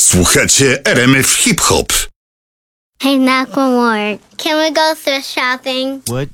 Słuchacie RMF Hip Hop. Hey, Macklemore, can we go thrift shopping? What?